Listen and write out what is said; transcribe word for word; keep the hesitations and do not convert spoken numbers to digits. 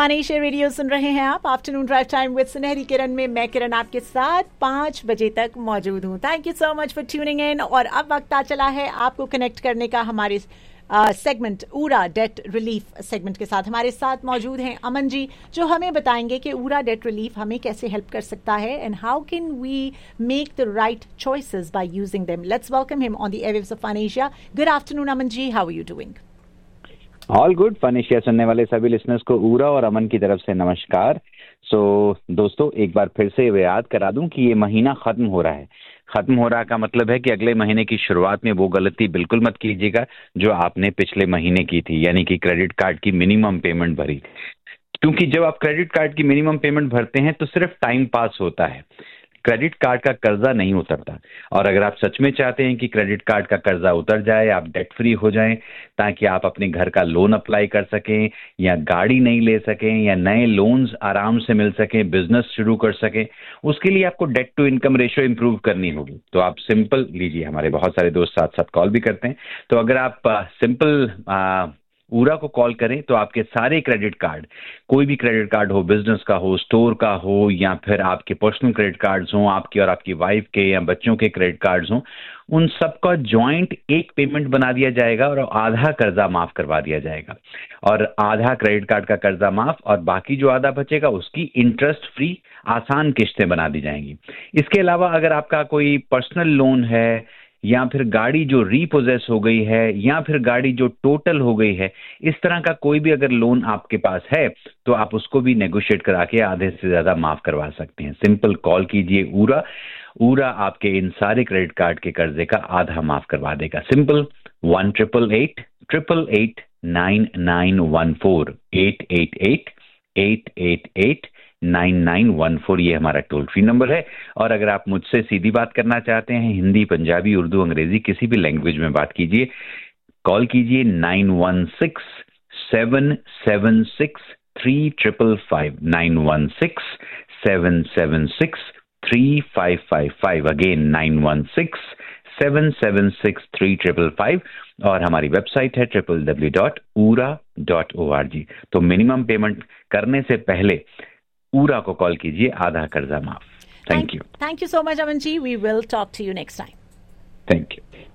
Fun Asia radio सुन रहे हैं आप। आफ्टरनून ड्राइव टाइम विद सुनहरी किरण में मैं किरण आपके साथ पाँच बजे तक मौजूद हूँ। Thank you so much for tuning in. और अब वक्त आ चला है आपको कनेक्ट करने का हमारे सेगमेंट ऊरा डेट रिलीफ सेगमेंट के साथ। हमारे साथ मौजूद हैं अमन जी, जो हमें बताएंगे कि ऊरा डेट रिलीफ हमें कैसे हेल्प कर सकता है and how can we make the right choices by using them. Let's welcome him on the airwaves of fun Asia. Good afternoon Aman ji, how are you doing? All good. Fun Asia सुनने वाले सभी listeners को ऊरा और अमन की तरफ से नमस्कार। सो so, दोस्तों, एक बार फिर से याद करा दूं कि ये महीना खत्म हो रहा है। खत्म हो रहा का मतलब है कि अगले महीने की शुरुआत में वो गलती बिल्कुल मत कीजिएगा जो आपने पिछले महीने की थी, यानी कि क्रेडिट कार्ड की मिनिमम पेमेंट भरी। क्योंकि जब आप क्रेडिट कार्ड की मिनिमम पेमेंट भरते हैं तो सिर्फ टाइम पास होता है, क्रेडिट कार्ड का कर्जा नहीं उतरता। और अगर आप सच में चाहते हैं कि क्रेडिट कार्ड का कर्जा उतर जाए, आप डेट फ्री हो जाएं, ताकि आप अपने घर का लोन अप्लाई कर सकें या गाड़ी नहीं ले सकें या नए लोन्स आराम से मिल सकें, बिजनेस शुरू कर सकें, उसके लिए आपको date to income ratio improve करनी होगी। तो आप सिंपल लीजिए, हमारे बहुत सारे दोस्त साथ साथ कॉल भी करते हैं, तो अगर आप सिंपल ऊरा को कॉल करें तो आपके सारे क्रेडिट कार्ड, कोई भी क्रेडिट कार्ड हो, बिजनेस का हो, स्टोर का हो, या फिर आपके पर्सनल क्रेडिट कार्ड्स हों, आपकी और आपकी वाइफ के या बच्चों के क्रेडिट कार्ड्स हों, उन सबका ज्वाइंट एक पेमेंट बना दिया जाएगा और आधा कर्जा माफ करवा दिया जाएगा। और आधा क्रेडिट कार्ड का कर्जा माफ और बाकी जो आधा बचेगा उसकी इंटरेस्ट फ्री आसान किस्तें बना दी जाएंगी। इसके अलावा अगर आपका कोई पर्सनल लोन है या फिर गाड़ी जो रीपोजेस हो गई है या फिर गाड़ी जो टोटल हो गई है, इस तरह का कोई भी अगर लोन आपके पास है तो आप उसको भी नेगोशिएट करा के आधे से ज्यादा माफ करवा सकते हैं। सिंपल कॉल कीजिए ऊरा। ऊरा आपके इन सारे क्रेडिट कार्ड के कर्जे का आधा माफ करवा देगा। Simple one triple eight triple eight nine nine one four eight eight eight eight eight eight nine nine one four, ये हमारा टोल फ्री नंबर है। और अगर आप मुझसे सीधी बात करना चाहते हैं, हिंदी, पंजाबी, उर्दू, अंग्रेजी, किसी भी लैंग्वेज में बात कीजिए, कॉल कीजिए nine one six seven seven six three triple five nine one six seven seven six three five five five. Again nine one six seven seven six three triple five. और हमारी website है triple W dot ऊरा dot O R G. तो minimum payment करने से पहले ऊरा को call कीजिए, आधा कर्जा माफ। Thank you. Thank you so much Aman ji. We will talk to you next time. Thank you.